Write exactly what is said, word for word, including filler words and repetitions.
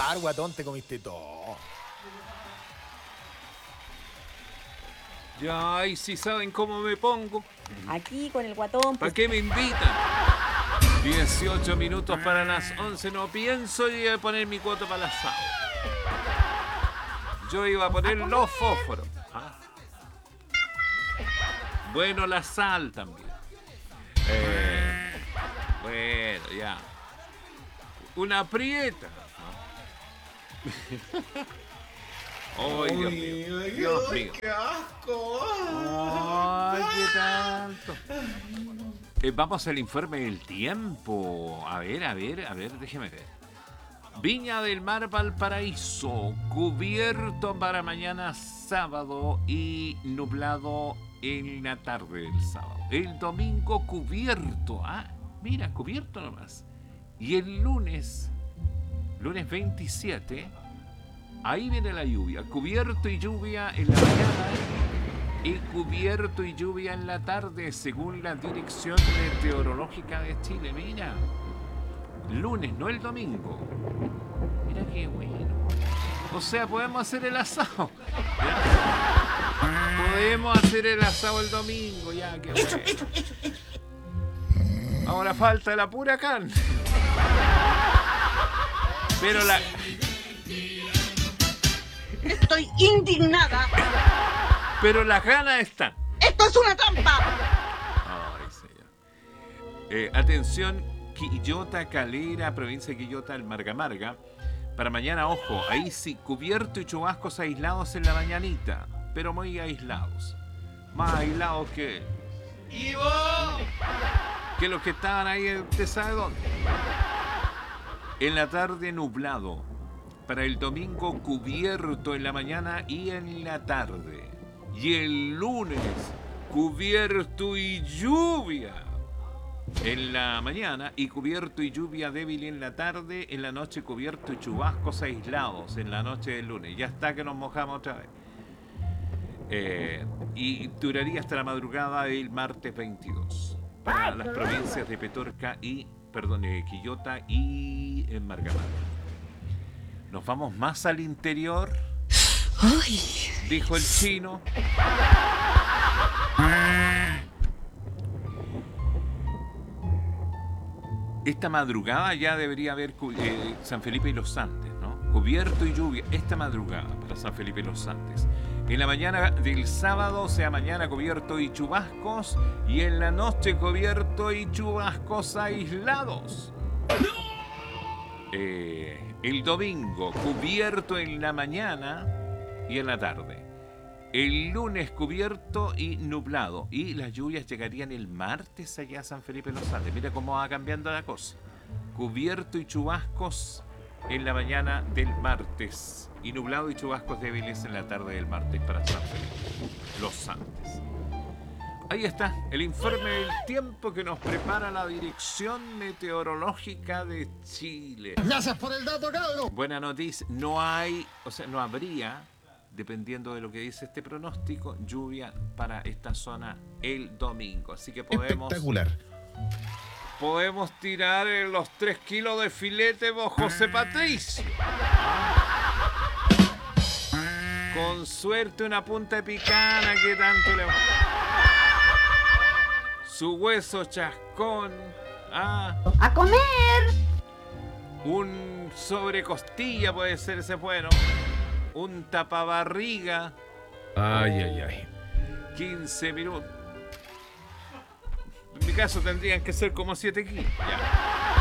invitar, guatón, te comiste todo. Ya, y si saben cómo me pongo. Aquí con el guatón. ¿Para qué me invitan? dieciocho minutos para las once. No pienso ir a poner mi cuota para el asado. Yo iba a poner los fósforos. ¿Ah? Bueno, la sal también. Eh, bueno, ya. Una prieta. ¡Ay, Dios mío! ¡Dios mío! ¡Qué asco! ¡Ay, qué tanto! Eh, vamos al informe del tiempo. A ver, a ver, a ver, déjeme ver. Viña del Mar, Valparaíso, cubierto para mañana sábado y nublado en la tarde del sábado. El domingo cubierto. Ah, mira, cubierto nomás. Y el lunes, lunes veintisiete, ahí viene la lluvia. Cubierto y lluvia en la mañana y cubierto y lluvia en la tarde, según la Dirección Meteorológica de Chile. Mira, lunes, no el domingo. Mira qué bueno. O sea, podemos hacer el asado. ¿Ya? Podemos hacer el asado el domingo, ya, qué bueno. Ahora falta la pura carne. Pero la... Estoy indignada. Pero las ganas están. ¡Esto es una trampa! Ay, señor. Eh, atención, Quillota, Calera, provincia de Quillota, el Marga Marga. Para mañana, ojo, ahí sí, cubierto y chubascos aislados en la mañanita. Pero muy aislados. Más aislados que... ¡Ivo! Que los que estaban ahí, ¿usted sabe dónde? En la tarde nublado. Para el domingo cubierto en la mañana y en la tarde. Y el lunes cubierto y lluvia en la mañana y cubierto y lluvia débil en la tarde. En la noche cubierto y chubascos aislados en la noche del lunes. Ya está que nos mojamos otra vez. Eh, y duraría hasta la madrugada del martes veintidós. Para las provincias de Petorca y, perdón, de Quillota y en Margamar. Nos vamos más al interior, Ay. dijo el chino. Esta madrugada ya debería haber eh, San Felipe y Los Andes, ¿no? Cubierto y lluvia esta madrugada para San Felipe y Los Andes. En la mañana del sábado, o sea, mañana cubierto y chubascos, y en la noche cubierto y chubascos aislados. Eh, el domingo cubierto en la mañana y en la tarde. El lunes cubierto y nublado. Y las lluvias llegarían el martes allá a San Felipe de los Andes. Mira cómo va cambiando la cosa. Cubierto y chubascos en la mañana del martes. Y nublado y chubascos débiles en la tarde del martes para San Felipe los Andes. Ahí está, el informe del tiempo que nos prepara la Dirección Meteorológica de Chile. Gracias por el dato, cabrón. Buena noticia, no hay, o sea, no habría, dependiendo de lo que dice este pronóstico, lluvia para esta zona el domingo. Así que podemos... Espectacular. Podemos tirar los tres kilos de filete vos, José Patricio. Con suerte una punta de picana que tanto le va. Su hueso chascón. Ah, ¡A comer! un sobrecostilla puede ser ese bueno. Un tapabarriga. Ay, ay, ay. quince minutos. En mi caso tendrían que ser como siete kilos. Ya.